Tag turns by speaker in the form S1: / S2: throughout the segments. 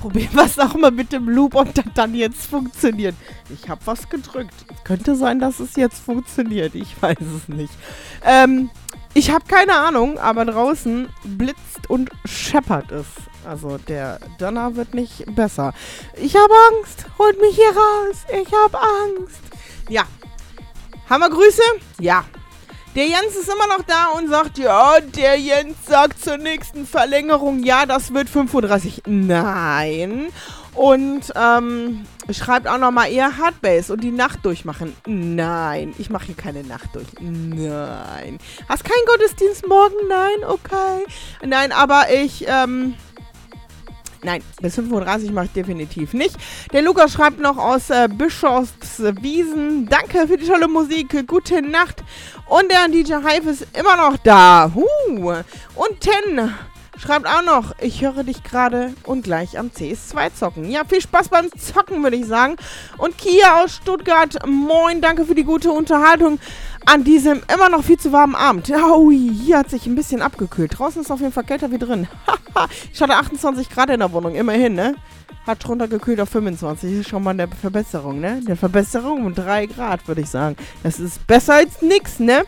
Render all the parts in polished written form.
S1: probieren wir es auch mal mit dem Loop, ob das dann jetzt funktioniert. Ich habe was gedrückt. Es könnte sein, dass es jetzt funktioniert. Ich weiß es nicht. Ich habe keine Ahnung, aber draußen blitzt und scheppert es. Also der Donner wird nicht besser. Ich habe Angst. Holt mich hier raus. Ich habe Angst. Ja. Haben wir Grüße? Ja. Der Jens ist immer noch da und sagt, ja, der Jens sagt zur nächsten Verlängerung, ja, das wird 35. Nein. Und schreibt auch nochmal eher Hardbase und die Nacht durchmachen. Nein, ich mache hier keine Nacht durch. Nein. Hast keinen Gottesdienst morgen? Nein, okay. Nein, aber ich, nein, bis 35 mache ich definitiv nicht. Der Lukas schreibt noch aus Bischofswiesen. Danke für die tolle Musik. Gute Nacht. Und der DJ Hive ist immer noch da. Und Ten schreibt auch noch, ich höre dich gerade und gleich am CS2 zocken. Ja, viel Spaß beim Zocken, würde ich sagen. Und Kia aus Stuttgart, moin, danke für die gute Unterhaltung an diesem immer noch viel zu warmen Abend. Oh, hier hat sich ein bisschen abgekühlt. Draußen ist auf jeden Fall kälter wie drin. Ich hatte 28 Grad in der Wohnung, immerhin, ne? Hat runtergekühlt auf 25. Das ist schon mal eine Verbesserung, ne? Eine Verbesserung um 3 Grad, würde ich sagen. Das ist besser als nix, ne?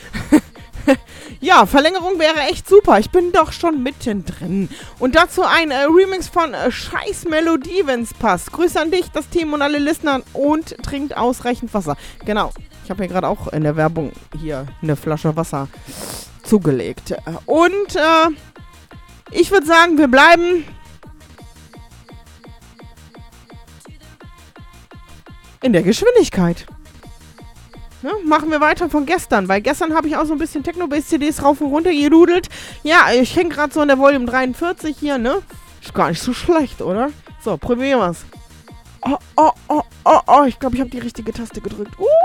S1: Ja, Verlängerung wäre echt super. Ich bin doch schon mittendrin. Und dazu ein Remix von Scheiß Melodie, wenn's passt. Grüße an dich, das Team und alle Listener und trinkt ausreichend Wasser. Genau. Ich habe mir gerade auch in der Werbung hier eine Flasche Wasser zugelegt. Und ich würde sagen, wir bleiben in der Geschwindigkeit. Ja, machen wir weiter von gestern, weil gestern habe ich auch so ein bisschen Techno-Bass-CDs rauf und runter gedudelt. Ja, ich hänge gerade so in der Volume 43 hier, ne? Ist gar nicht so schlecht, oder? So, probieren wir's. Oh, ich glaube, ich habe die richtige Taste gedrückt.